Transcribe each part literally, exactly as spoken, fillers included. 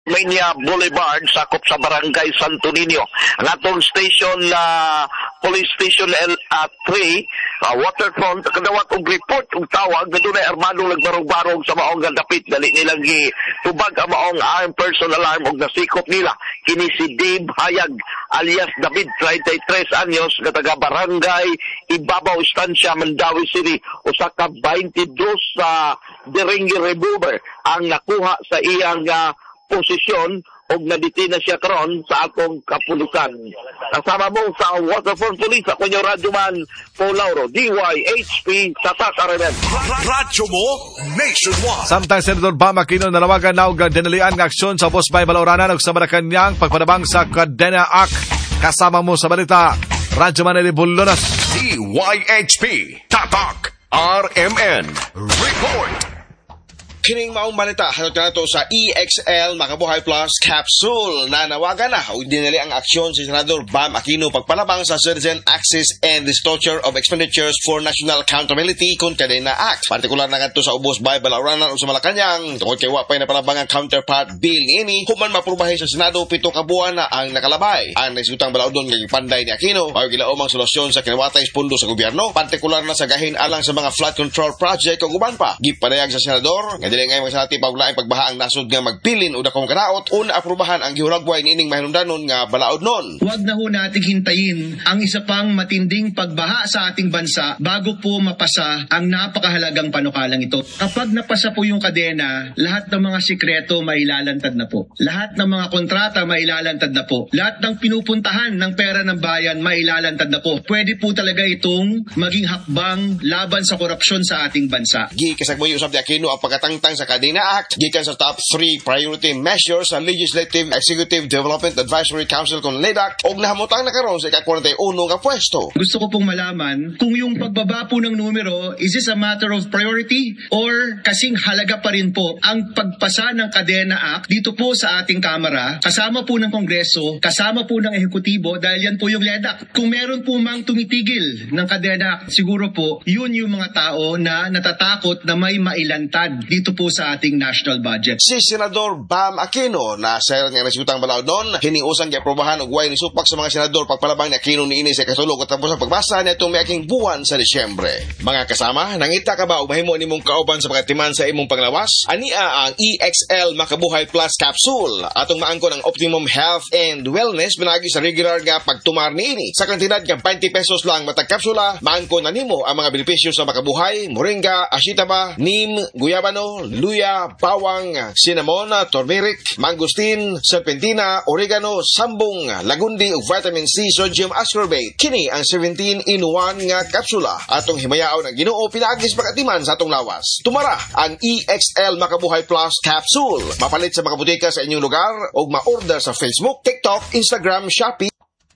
Mania Boulevard, sakop sa Barangay Santo Niño. Ang atong station na uh, police station L three, uh, waterfront, kadawat og report og tawag na doon ay armadong nagbarog-barog sa maong gandapit. Dali nilang gitubag ang maong armed person alarm og nasikop nila. Kini si Dave Hayag alias David, thirty-three anyos, na taga Barangay Ibabaw, Estancia, Mandawi City. Usa ka twenty-two sa Diringi Revolver ang nakuha sa iyang uh, posisyon og naditina siya karon sa akong kapulisan. Kasama mo sa Waterfront Police, ako yung Radyo Man Paul Lauro, D Y H P, Tatak Aramen. Radyo mo nationwide. Samtang Senador Bam Aquino nanawagan na og dinalian nga aksyon sa Busbay Balauranan ug sa Malacañang pagpadabang sa Cadena Act. Kasama mo sa balita, Radyo Man ni Bulunas. D Y H P, Tatak R M N Report. Kining maong balita, hatod ka na to sa E X L Makabuhay Plus Capsule na nawagan na o dinali ang aksyon si Senador Bam Aquino pagpalabang sa Citizen Access and Disclosure of Expenditures for National Accountability kung Cadena Act. Partikular na ganito sa Ubos Bay, Balauranan o sa Malacañang. Tungkol kay wapay na palabang ang counterpart bill niini human maprubahay sa Senado pito ka buwan na ang nakalabay. Ang naisutang balaudon ng panday ni Aquino o gilaomang solusyon sa kinawatay pundo sa gobyerno, partikular na sa gahin alang sa mga flood control project o uban pa. Gipadayag sa Senador dili ngay masalati paglaing pagbaha ang nasod nga magpilin o dakong karaot o naaprubahan ang gihuragway niining mahinungdanon nga balaod nun. Huwag na ho nating hintayin ang isa pang matinding pagbaha sa ating bansa bago po mapasa ang napakahalagang panukalang ito. Kapag napasa po yung kadena, lahat ng mga sikreto mailalantad na po. Lahat ng mga kontrata mailalantad na po. Lahat ng pinupuntahan ng pera ng bayan mailalantad na po. Pwede po talaga itong maging hakbang laban sa korupsyon sa ating bansa. Gi kasagmoy usab ni Aquino ang pagkatang sa Cadena Act, gikan sa top three priority measures sa Legislative Executive Development Advisory Council kung L E D A C o nahamutang na karon sa ika-forty-one nga pwesto. Gusto ko pong malaman kung yung pagbaba po ng numero, is this a matter of priority or kasing halaga pa rin po ang pagpasa ng Cadena Act dito po sa ating Kamara, kasama po ng Kongreso, kasama po ng Ehekutibo dahil yan po yung L E D A C. Kung meron po mang tumitigil ng Cadena Act, siguro po yun yung mga tao na natatakot na may mailantad dito po sa ating national budget. Si Senador Bam Aquino na sa nga nasutang balaod nun, hiniusan kay aprobahan og way ni supak sa mga senador pagpalabang ni Aquino niini sa katulog at tapos ang pagbasa nitong may aking buwan sa Disyembre. Mga kasama, nangita ka ba o mahimo nimong kauban sa pagatiman sa imong panglawas? Ania ang E X L Makabuhay Plus Capsule atong maangkon ang optimum health and wellness pinagi sa regular nga pagtumar niini. Sa kantidad nga twenty pesos lang matag kapsula, maangkon na nimo ang mga benepisyo sa makabuhay, moringa, ashitaba, neem, guyabano, luya, bawang, cinnamon, turmeric, mangosteen, serpentina, oregano, sambong, lagundi ug vitamin C sodium ascorbate. Kini ang seventeen in one nga kapsula atong himayaon ang Ginoo pinaagis pagatiman sa atong lawas. Tumara ang E X L Makabuhay Plus Capsule. Mapalit sa mga butika sa inyong lugar o ma-order sa Facebook, TikTok, Instagram, Shopee.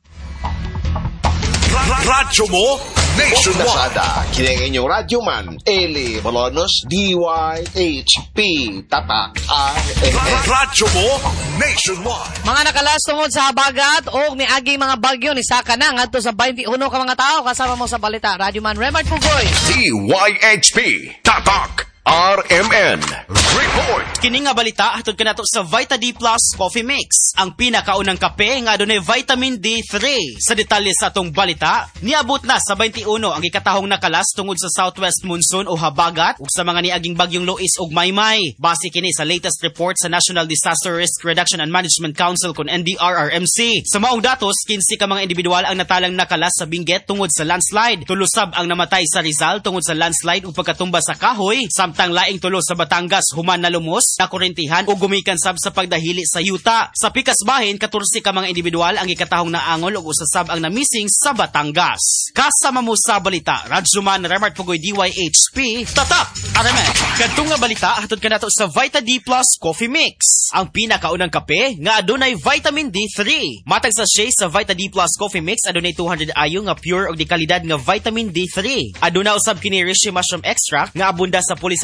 Radyo mo nationwide. Kini ang inyong Radyo Man, Eli Bolonos, D Y H P, Tatak R M N. Radyo mo nationwide. Mga nakalas tungod sa habagat o miaging mga bagyo ni Saka na ngadto sa twenty-one ka mga tao kasama mo sa balita. Radyo Man Remart Pugoy. D Y H P, Tatak R M N Report. Kini nga balita hatod kanato sa Vita D Plus Coffee Mix, ang pinakaunang kape nga adunay vitamin D three. Sa detalye sa atong balita, niabot na sa twenty-one ang ikatahong nakalas tungod sa southwest monsoon o habagat ug sa mga niaging bagyong Lois ug Maymay. Base kini sa latest report sa National Disaster Risk Reduction and Management Council kun N D R R M C. Sa maong datos, fifteen ka mga individual ang natalang nakalas sa Benguet tungod sa landslide. Tulusab ang namatay sa Rizal tungod sa landslide ug pagkatumba sa kahoy. Samtang laing tulo sa Batangas human na lumos, nakurentihan o gumikan sab sa pagdahili sa yuta. Sa pikas bahin, fourteen ka mga individual ang ikatahong naangol ug usasab ang namising sa Batangas. Kasama mo sa balita, Radzuman Remart Pugoy D Y H P, Tatak R M N. Kadtong nga balita hatod kanato sa Vita D Plus Coffee Mix, ang pinakaunang kape nga adunay vitamin D three. Matag sa shea sa Vita D Plus Coffee Mix adunay two hundred ayo nga pure og di kalidad nga vitamin D three. Aduna usab kini reishi mushroom extract nga abunda sa polysaccharide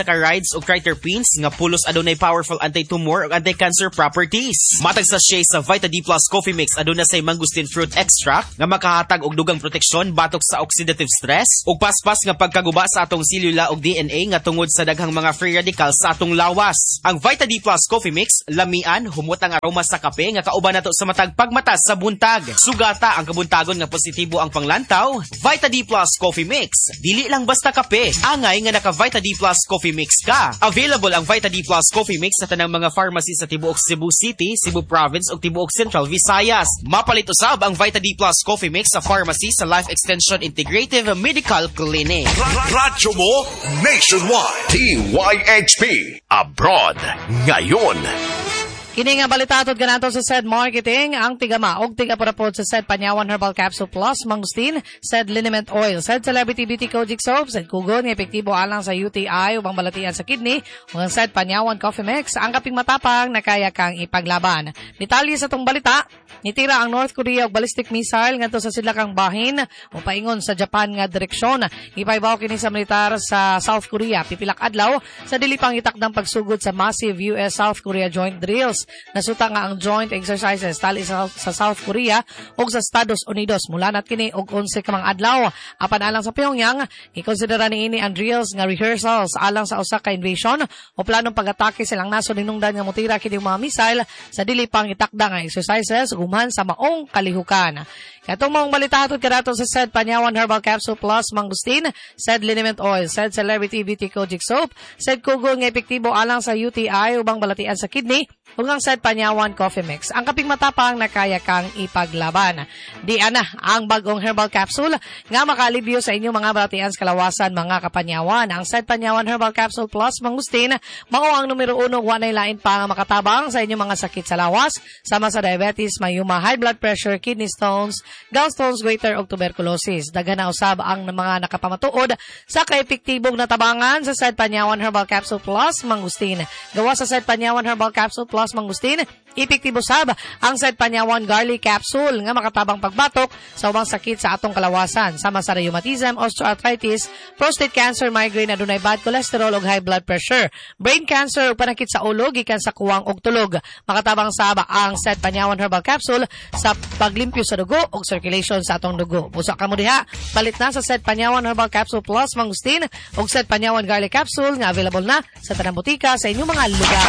polysaccharides ug triterpenes nga pulos adunay powerful anti-tumor ug anti-cancer properties. Matag sa sachet sa Vita D Plus Coffee Mix aduna say mangosteen fruit extract nga makahatag og dugang proteksyon batok sa oxidative stress ug paspas nga pagkaguba sa atong selula ug D N A nga tungod sa daghang mga free radicals sa atong lawas. Ang Vita D Plus Coffee Mix lamian humot ang aroma sa kape nga kauban nato sa matag pagmata sa buntag. Sugata ang kabuntagon nga positibo ang panglantaw. Vita D Plus Coffee Mix dili lang basta kape, angay nga naka Vita D Plus Coffee Mix ka. Available ang Vita D Plus Coffee Mix sa tanang mga pharmacy sa tibuok Cebu City, Cebu Province ug tibuok Central Visayas. Mapalit usab ang Vita D Plus Coffee Mix sa pharmacy sa Life Extension Integrative Medical Clinic. Radyo mo nationwide. T Y H P Abroad ngayon. Kini nga balitatod ganato sa said marketing ang tigama og tiga-parapod sa said Panyawan Herbal Capsule Plus Mangosteen, said Liniment Oil, said Celebrity Beauty Kojic Soap, said Kugon nga epektibo alang sa U T I ubang balatian sa kidney, ug ang said Panyawan Coffee Mix ang kaping matapang na kaya kang ipaglaban. Detalye sa tong balita, nitira ang North Korea og ballistic missile ngadto sa silakang bahin o paingon sa Japan nga direksyon. Ipaibaw kini sa militar sa South Korea pipilak adlaw sa dili pang itakdang pagsugod sa massive U S South Korea joint drills. Nasuta nga ang joint exercises tali sa, sa South Korea ug sa Estados Unidos mula nat kini og onse ka mga adlaw. Apan alang sa Pyongyang, ikonsidera niini ang drills nga rehearsals alang sa usa ka invasion o planong pag-atake silang naso ninungdan nga motira kini mga missile sa dili pang itakda nga exercises guman sa maong kalihukan. Katong mong balitahatod kadato sa said Panyawan Herbal Capsule Plus Mangosteen, said Liniment Oil, said Celebrity Beauty Kojic Soap, said Kugon nga epektibo alang sa U T I ubang balatian sa kidney, ug ang said Panyawan Coffee Mix ang kaping matapang na kaya kang ipaglaban. Di ana ang bagong herbal capsule nga makalibyo sa inyong mga balatian sa kalawasan mga kapanyawan. Ang said Panyawan Herbal Capsule Plus Mangosteen mao ang numero uno wa nay lain pa nga makatabang sa inyong mga sakit sa lawas sama sa diabetes, mayuma, high blood pressure, kidney stones, gallstones, goiter ug tuberculosis. Daghan na usab ang mga nakapamatuod sa kaepektibong natabangan sa said Panyawan Herbal Capsule Plus Mangosteen. Gawa sa said Panyawan Herbal Capsule Plus Mangosteen, epektibo sab ang said Panyawan Garlic Capsule nga makatabang pagbatok sa ubang sakit sa atong kalawasan sama sa rheumatism, osteoarthritis, prostate cancer, migraine, adunay bad cholesterol ug high blood pressure, brain cancer ug panakit sa ulo gikan sa kuwang ug tulog. Makatabang sab ang said Panyawan Herbal Capsule sa paglimpyo sa dugo ug circulation sa atong dugo. Busa ka mo diha, palit na sa said Panyawan Herbal Capsule Plus Mangosteen ug said Panyawan Garlic Capsule nga available na sa tanang butika sa inyong mga lugar.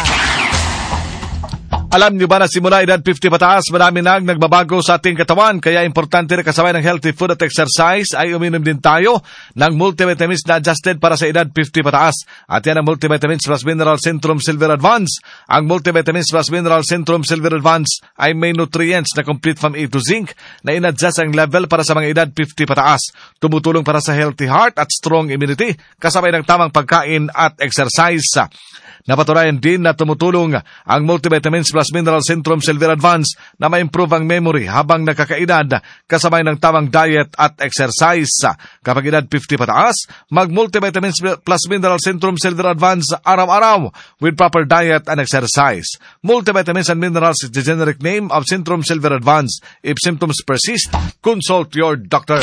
Alam niyo ba na simula edad fifty pataas, marami nang nagbabago sa ating katawan, kaya importante rin kasabay ng healthy food at exercise ay uminom din tayo ng multivitamins na adjusted para sa edad fifty pataas. At yan ang Multivitamins Plus Mineral Centrum Silver Advance. Ang Multivitamins Plus Mineral Centrum Silver Advance ay may nutrients na complete from A to zinc na in-adjust ang level para sa mga edad fifty pataas. Tumutulong para sa healthy heart at strong immunity kasabay ng tamang pagkain at exercise. Napatunayan din na tumutulong ang Multivitamins Plus Mineral Centrum Silver Advance na ma-improve ang memory habang nakakaedad kasabay ng tamang diet at exercise. Kapag edad fifty pataas, mag-Multivitamins Plus Mineral Centrum Silver Advance araw-araw with proper diet and exercise. Multivitamins and Minerals is the generic name of Centrum Silver Advance. If symptoms persist, consult your doctor.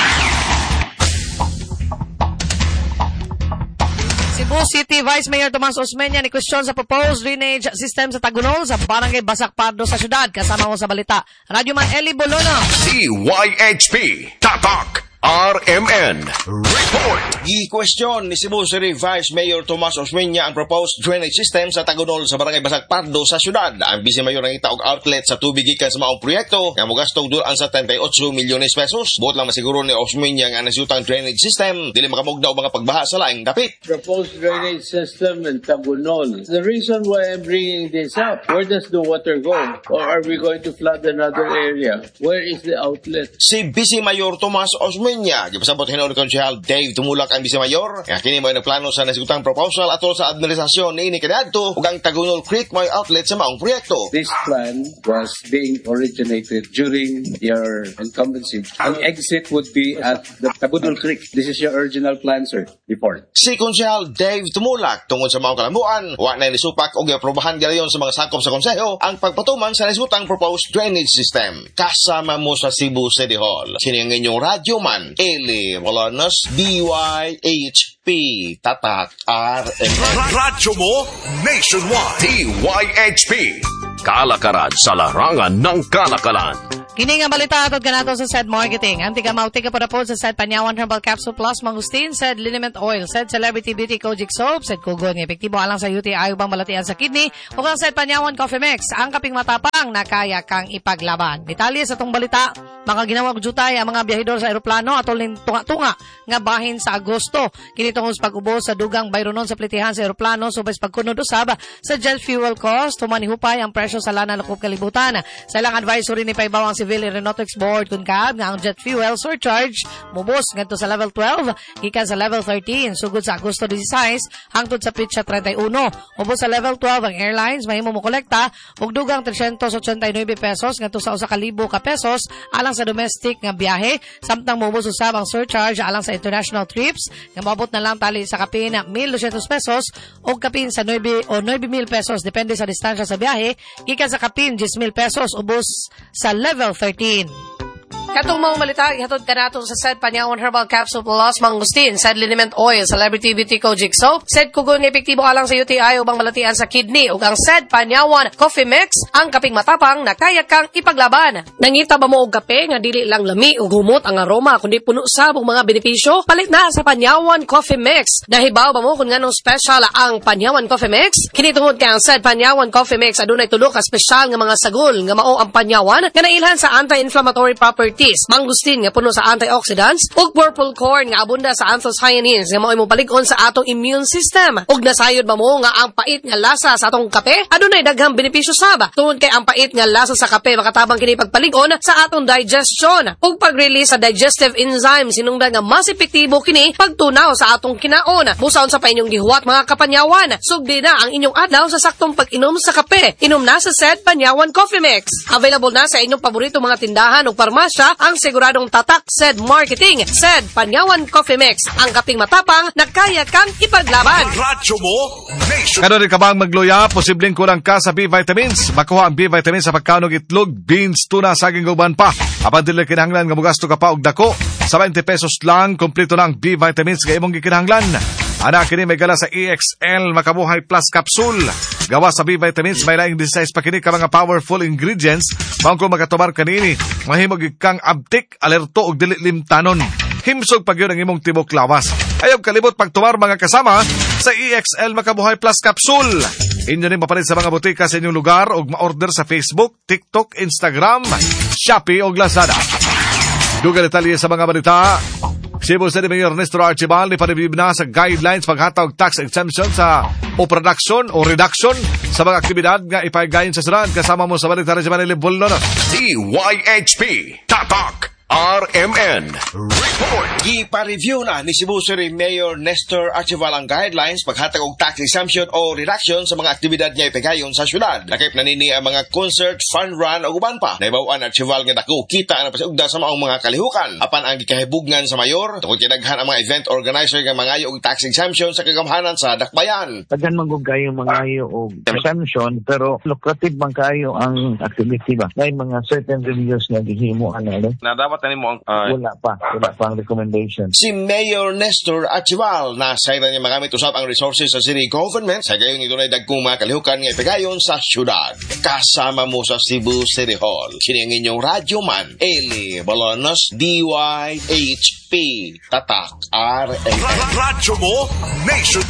Cebu City Vice Mayor Tomas Osmeña ni question sa proposed drainage system sa Tagunol sa Barangay Basak Pardo sa syudad. Kasama mo sa balita, Radyo Man Eli Bolono. T Y H P Tatak R M N Report. I-question ni Cebu City Vice Mayor Tomas Osmeña ang proposed drainage system sa Tagunol sa Barangay Basak Pardo sa syudad. Ang Vice Mayor ang itaog outlet sa tubig gikan sa maong proyekto nga mogastong dulan sa thirty-eight milyones pesos. Buot lang masiguro ni Osmeña nga nasyutang drainage system dili makamugnaw mga pagbaha sa laing dapit. Proposed drainage system in Tagunol. The reason why I'm bringing this up, where does the water go? Or are we going to flood another area? Where is the outlet? Si Vice Mayor Tomas Osmeña gipasabot hinuon ni Konsehal Dave Tumulak ang Vice Mayor nga kini may nagplano sa nasigutang proposal atol sa administrasyon ni ini kadadto ug ang Tagunol Creek may outlet sa maong proyekto. This plan was being originated during your incumbency. Ang exit would be at the Tagunol Creek. This is your original plan, sir, before. Si Konsehal Dave Tumulak tungod sa maong kalambuan wa na nisupak og aprobahan galayon sa mga sakop sa konseho ang pagpatuman sa nasigutang proposed drainage system. Kasama mo sa Cebu City Hall. Sini ang inyong Radyo Man Radyoman, Eli Bolonos, D Y H P, Tatak R M N. Radyo mo nationwide. D Y H P. Kalakaran sa larangan ng kalakalan. Kini nga balita atod kanato sa said marketing. Ang tiga mauti ka para po sa said Panyawan Herbal Capsule Plus Mangustin, said Liniment Oil, said Celebrity Beauty Kojic Soap, said Kugon nga epektibo alang sa U T I ubang malatian sa kidney, ug ang said Panyawan Coffee Mix, ang kaping matapang na kaya kang ipaglaban. Detalye sa tong balita, mga ginawag jutay ang mga biyahedor sa eroplano atol ning tunga-tunga nga bahin sa Agosto. Kini tungod sa pag-ubos sa dugang bayronon sa plitihan sa eroplano subay sa pagkunod usab sa jet fuel cost, humanihupay ang presyo sa lana lakop kalibutan. Sa ilang advisory ni paibaw ang Civil Aeronautics Board kun kaab nga ang jet fuel surcharge mubos ngadto sa level twelve gikan sa level thirteen sugod sa Agosto sixteen hangtod sa pitsa thirty-one. Mubos sa level twelve ang airlines mahimo mo kolekta og dugang three hundred eighty-nine pesos ngadto sa one thousand ka pesos alang sa domestic nga biyahe, samtang mubos usab ang surcharge alang sa international trips nga moabot na lang tali sa kapin na one thousand two hundred pesos o kapin sa nine o nine mil pesos depende sa distansya sa biyahe gikan sa kapin ten mil pesos ubos sa level thirteen. Katong mga malita, ihatod ka nato sa said Panyawan Herbal Capsule Plus Mangustin, said Liniment Oil, Celebrity Beauty Kojic Soap, said Kugon nga epektibo alang sa U T I ubang malatian sa kidney, ug ang said Panyawan Coffee Mix, ang kaping matapang na kaya kang ipaglaban. Nangita ba mo og kape nga dili lang lami ug humot ang aroma kundi puno sab og mga benepisyo? Palit na sa Panyawan Coffee Mix. Nahibaw ba mo kung nganong special ang Panyawan Coffee Mix? Kini tungod kay ang said Panyawan Coffee Mix adunay tulo ka special nga mga sagol nga mao ang panyawan nga nailhan sa anti-inflammatory property, mangustin nga puno sa antioxidants, ug purple corn nga abunda sa anthocyanins nga mao imong palig-on sa atong immune system. Ug nasayod ba mo nga ang pait nga lasa sa atong kape adunay daghang benepisyo saba. Tungod kay ang pait nga lasa sa kape makatabang kini pagpalig-on sa atong digestion ug pag-release sa digestive enzymes sinungdan nga mas epektibo kini pagtunaw sa atong kinaon. Busaon sa pa inyong gihuwat mga kapanyawan, sugdi na ang inyong adlaw sa saktong pag-inom sa kape. Inom na sa said Panyawan Coffee Mix. Available na sa inyong paborito mga tindahan ug parmasya ang siguradong tatak said marketing, said Panyawan Coffee Mix, ang kaping matapang na kaya kang ipaglaban. Radyo mo nation. Kano rin ka bang magluya? Posibleng kulang ka sa B-vitamins. Makuha ang B-vitamins sa pagkanog itlog, beans, tuna, saging uban pa. Apan dili kinahanglan nga mugasto ka pa og dako. Sa twenty pesos lang, kompleto na ang B-vitamins nga imong gikinahanglan. Ana kini may gala sa E X L Makabuhay Plus Capsule. Gawa sa B-vitamins, may laing size pa kini ka mga powerful ingredients. Mao kung magatubar kanini, mahimog kang abtik, alerto og dili limtanon. Himsog pag yun ang imong tibok lawas. Ayaw kalibot pagtumar mga kasama sa E X L Makabuhay Plus Capsule. Inyo rin mapalit sa mga butika sa inyong lugar o ma-order sa Facebook, TikTok, Instagram, Shopee o Lazada. Duga detalye sa mga balita. Cebu City Mayor Nestor Archibald ni panibib na sa guidelines paghatag tax exemption sa o production o reduction sa mga aktibidad nga ipagayon sa sudan. Kasama mo sa balita rin si Manila Bolonos. D Y H P. Tatak R M N. Report. Gipa-review na ni Cebu City Mayor Nestor Archibald ang guidelines paghatag og tax exemption o reduction sa mga aktibidad nga ipigayon sa syudad. Nakip na nini ang mga concert, fun run o uban pa. Naibawan Archibald nga dako kita ang pasiugda sa maong mga kalihukan. Apan ang gikahibugnan sa mayor, tungod kay daghan ang mga event organizer nga mangayo og tax exemption sa kagamhanan sa dakbayan. Daghan man gud kayo mangayo og exemption pero lucrative man kayo ang activity ba. May mga certain reviews nga gihimo ana na dapat tani mo ang uh, wala pa wala pa ang recommendation. Si Mayor Nestor Archibald na sayra niya magamit usab ang resources sa city government sa gayon ito na dagkong mga kalihukan nga ipigayon sa syudad. Kasama mo sa Cebu City Hall. Sini ang inyong radyoman, Eli Bolonos, D Y H P, Tatak R M N. Radyo mo nation.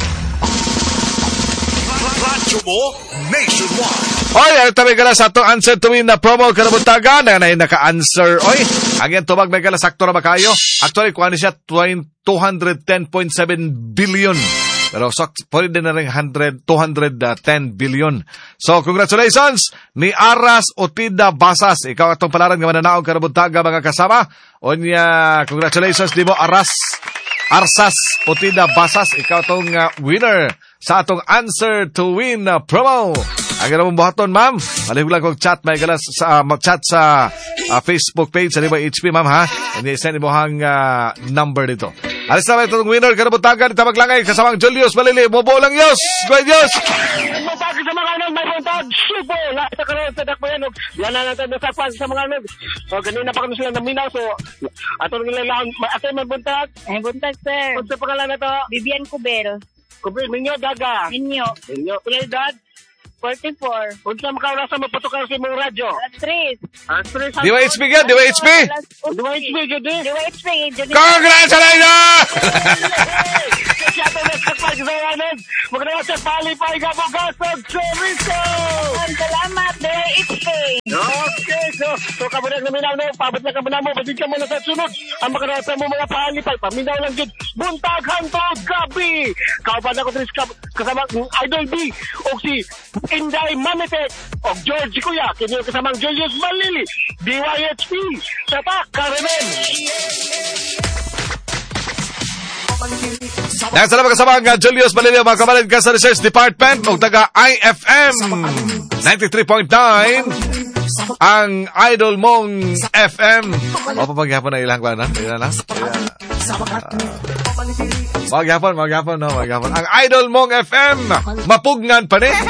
Radyo mo nationwide. Oy, ay tabi ka na sa itong answer to win na promo kanabuntagan na na naka-answer. Oy, ang yan tubag may kala sakto na ba kayo? Actually, kuha niya two hundred ten point seven billion. Pero so, pwede na rin two hundred ten billion. So, congratulations ni Aras Otida Basas. Ikaw atong palaran nga mananaog kanabuntaga mga kasama. O niya, congratulations di mo Aras Arsas Otida Basas. Ikaw atong uh, winner sa atong answer to win na promo. Ang ganun buhaton, ma'am. Malihog lang kong chat. May galas sa, uh, mag-chat sa uh, Facebook page sa D Y H P, ma'am, ha? And send mo hang uh, number dito. Alis na itong winner. Kanabutagan. Itabag langay. Kasamang Julius Malili. Bobo lang, Yos. Go, Yos! Masakit sa mga anong may buntag, Subo, lahat sa karoon sa dakbayan, yan na natin sa pag sa mga nag, o ganina pa kami sila naminaw, so, ato nila lang, ato man buntag, ay buntag sir, kung sa pangalan na to, Vivian Cubel, Cubel, Minyo, Daga, Minyo, Minyo, pila edad, forty-four, kung sa makaurasa, magpatukan sa mong radyo, alas tres, alas tres, D Y H P ka, D Y H P! D Y H P, Judy, D Y H P, Judy, Congratulations! siya ito na sa pagsayanan, magkakaroon sa palipay ka po gasog, Chorizo! salamat, D Y H P, okay, so, so kamunag na minaw na, pabot na kamunag mo, basin ka muna sa sunod, ang makarasa mo mga palipay, paminaw lang dyan, buntag, hantod, gabi! Kaupan ako tris kasama Idol B, o si Inday Mamitek, o George Kuya, kini yung kasamang Julius Malili, D Y H P, Tatak, Karamen! Nasa na magkasama ang Julius Malilio, mga kamalid ka sa Research Department o taga I F M ninety-three point nine ang idol mong F M. O papaghapon na ilang ba na? Ilan na? Maghapon, maghapon, no, maghapon. Ang idol mong F M, mapugnan pa ni.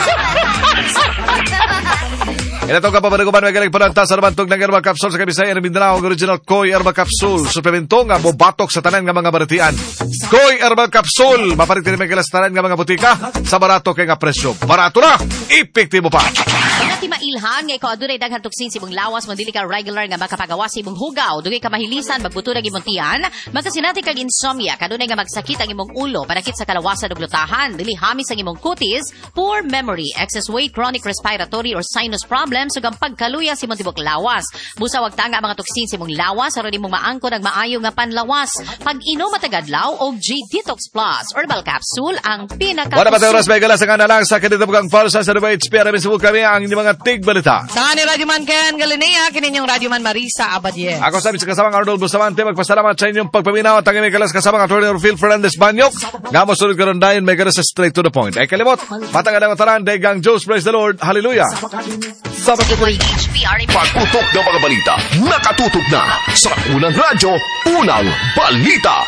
Inatong kapabaduguban may galing pananta sa nabantog ng herbal capsule sa Kabisayan ng Mindanao, ang original Koy Herbal Capsule. Suplemento nga bobatok sa tanan nga mga baritian. Koy Herbal Capsule, maparitin may galas tanan nga mga butika sa barato kay nga presyo. Barato na, epektibo pa. Pagkati mailhan nga ikaw adunay daghang tuksin si mong lawas mo dili ka regular nga makapagawa si mong hugaw, dugay ka mahilisan magbuto ng imong tiyan, magkasinati kag insomnia, kadunay nga magsakit ang imong ulo, panakit sa kalawasan ug lutahan, dili hamis ang imong kutis, poor memory, excess weight, chronic respiratory or sinus problem, sug ang pagkaluya si imong tibok lawas. Busa wag tanga mga tuksin si imong lawas aron imong maangkon ang maayo nga panlawas. Pag inom matagadlaw og G Detox Plus Herbal Capsule ang pinaka. Wala pa tayo oras may galas ang analang sa kanito pagkang falsa sa D Y H P. Arabin subog kami ang inyong mga tigbalita. Sa ni Radio Man Ken Galinea, kininyong Radio Man Marisa Abadie. Ako sabi sa kasamang Arnold Bustamante, magpasalamat sa inyong pagpaminaw at ang may galas kasamang Atty. Orfil Fernandez Banyok. Nga mo sunod karon dayon may galas sa straight to the point. Ay kalimot, matangad ang taran, degang Diyos, praise the Lord, hallelujah. Sabat ko pagputok ng mga balita, nakatutok na sa unang radyo, unang balita.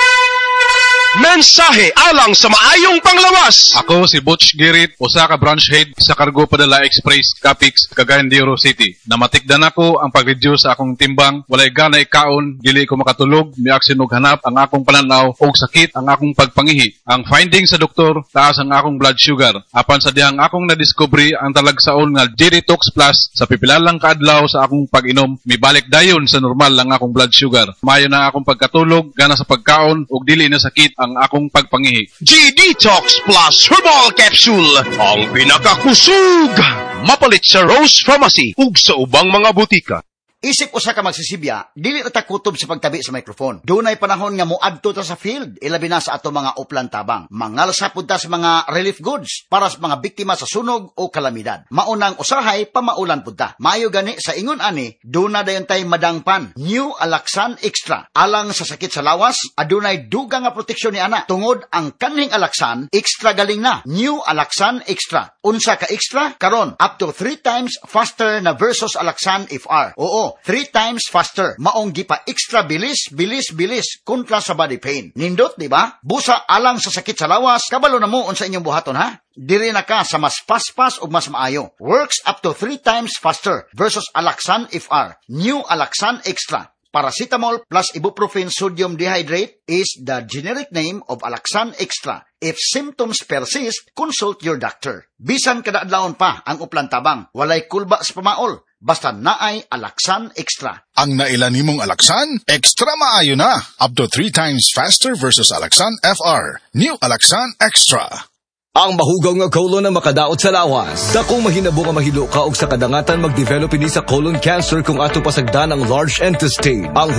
Mensahe alang sa maayong panglawas. Ako si Butch Girit, usa ka branch head sa Cargo Padala Express, Capix, Cagayan de Oro City. Namatikdan ako ang pag-reduce sa akong timbang, walay ganay kaon, dili ko makatulog, miaksin og hanap ang akong pananaw og sakit ang akong pagpangihi. Ang finding sa doktor, taas ang akong blood sugar. Apan sa dihang akong nadiscovery ang talagsaon nga G Detox Plus sa pipilalang kaadlaw sa akong pag-inom, mibalik dayon sa normal ang akong blood sugar. Mayo na akong pagkatulog, gana sa pagkaon ug dili na sakit ang akong pagpangihi. G Detox Plus Herbal Capsule, ang pinakakusog. Mapalit sa Rose Pharmacy ug sa ubang mga butika. Isip usa ka magsisibya, dili na ta kutob sa pagtabi sa microphone. Dunay panahon nga moadto ta sa field, ilabi na sa ato mga uplan tabang. Mangalsa pud ta sa mga relief goods para sa mga biktima sa sunog o kalamidad. Maunang usahay pamaulan pud ta. Maayo gani sa ingon ani, duna dayon tay madangpan. New Alaxan Extra. Alang sa sakit sa lawas, adunay dugang nga proteksyon ni ana. Tungod ang kanhing Alaxan, extra galing na. New Alaxan Extra. Unsa ka extra? Karon up to three times faster na versus Alaxan F R. Oo, three times faster. Maong gipa extra bilis, bilis, bilis kontra sa body pain. Nindot, di ba? Busa alang sa sakit sa lawas, kabalo na mo unsa inyong buhaton ha? Diri na ka sa mas paspas o mas maayo. Works up to three times faster versus Alaxan F R. New Alaxan Extra. Paracetamol plus ibuprofen sodium dehydrate is the generic name of Alaxan Extra. If symptoms persist, consult your doctor. Bisan kada adlawon pa ang uplan tabang, walay kulba sa pamaol. Basta naay Alaxan Extra. Ang nailan nimong Alaxan, extra maayo na. Up to three times faster versus Alaxan F R. New Alaxan Extra. Ang mahugaw nga colon na makadaot sa lawas. Dakong mahinabo nga mahilo ka og sa kadangatan mag-develop ini sa colon cancer kung ato pasagdan ang large intestine. Ang